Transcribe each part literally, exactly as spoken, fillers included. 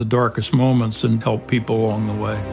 the darkest moments and help people along the way.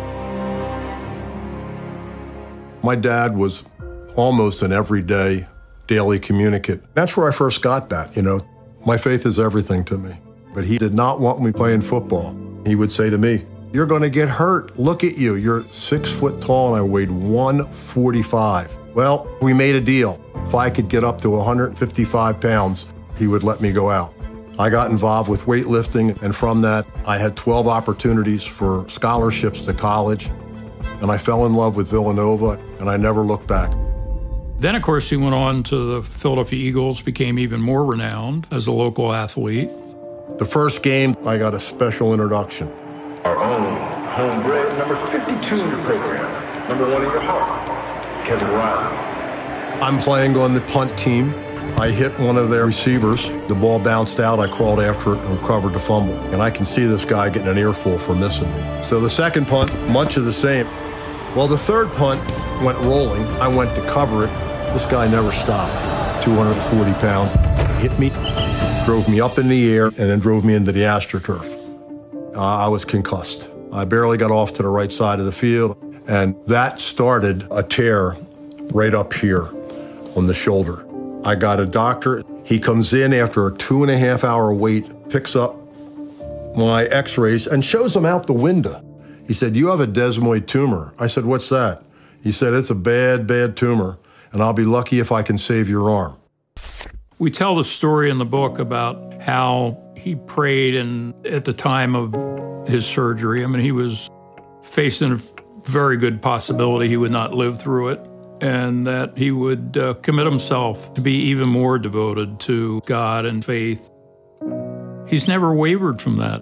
My dad was almost an everyday, daily communicant. That's where I first got that, you know. My faith is everything to me. But he did not want me playing football. He would say to me, "You're gonna get hurt. Look at you. You're six foot tall," and I weighed one forty-five. Well, we made a deal. If I could get up to one hundred fifty-five pounds, he would let me go out. I got involved with weightlifting, and from that, I had twelve opportunities for scholarships to college, and I fell in love with Villanova, and I never looked back. Then, of course, he went on to the Philadelphia Eagles, became even more renowned as a local athlete. The first game, I got a special introduction. Our own homebred number fifty-two in your program, number one in your heart, Kevin Riley. I'm playing on the punt team. I hit one of their receivers. The ball bounced out. I crawled after it and recovered the fumble. And I can see this guy getting an earful for missing me. So the second punt, much of the same. Well, the third punt went rolling. I went to cover it. This guy never stopped. two hundred forty pounds. Hit me, drove me up in the air, and then drove me into the AstroTurf. Uh, I was concussed. I barely got off to the right side of the field, and that started a tear right up here on the shoulder. I got a doctor. He comes in after a two and a half hour wait, picks up my x-rays and shows them out the window. He said, "You have a desmoid tumor." I said, "What's that?" He said, "It's a bad, bad tumor, and I'll be lucky if I can save your arm." We tell the story in the book about how he prayed, and at the time of his surgery, I mean, he was facing a very good possibility he would not live through it, and that he would uh, commit himself to be even more devoted to God and faith. He's never wavered from that.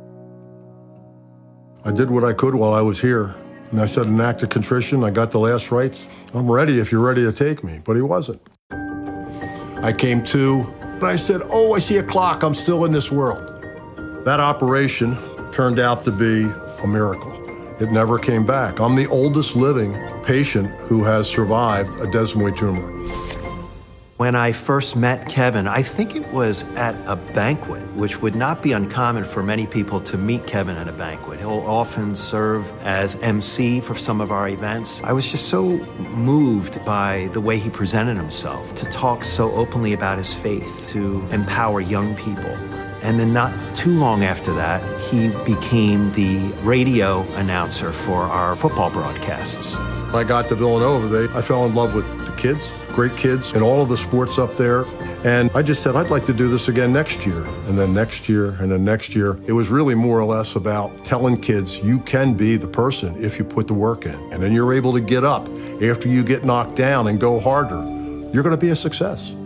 I did what I could while I was here. And I said, an act of contrition, I got the last rites. I'm ready if you're ready to take me. But he wasn't. I came to, and I said, oh, I see a clock. I'm still in this world. That operation turned out to be a miracle. It never came back. I'm the oldest living patient who has survived a desmoid tumor. When I first met Kevin, I think it was at a banquet, which would not be uncommon for many people to meet Kevin at a banquet. He'll often serve as M C for some of our events. I was just so moved by the way he presented himself, to talk so openly about his faith, to empower young people. And then not too long after that, he became the radio announcer for our football broadcasts. When I got to Villanova, they, I fell in love with the kids, great kids, and all of the sports up there. And I just said, I'd like to do this again next year, and then next year, and then next year. It was really more or less about telling kids you can be the person if you put the work in. And then you're able to get up after you get knocked down and go harder. You're going to be a success.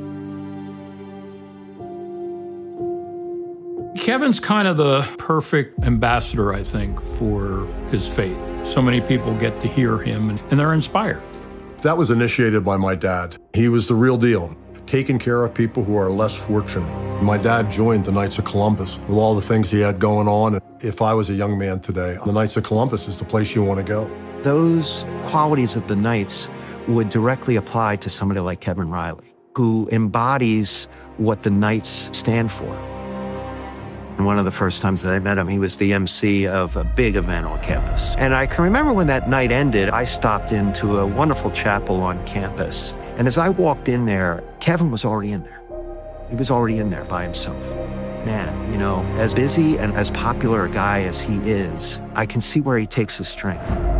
Kevin's kind of the perfect ambassador, I think, for his faith. So many people get to hear him, and, and they're inspired. That was initiated by my dad. He was the real deal, taking care of people who are less fortunate. My dad joined the Knights of Columbus with all the things he had going on. If I was a young man today, the Knights of Columbus is the place you want to go. Those qualities of the Knights would directly apply to somebody like Kevin Riley, who embodies what the Knights stand for. And one of the first times that I met him, he was the M C of a big event on campus. And I can remember when that night ended, I stopped into a wonderful chapel on campus. And as I walked in there, Kevin was already in there. He was already in there by himself. Man, you know, as busy and as popular a guy as he is, I can see where he takes his strength.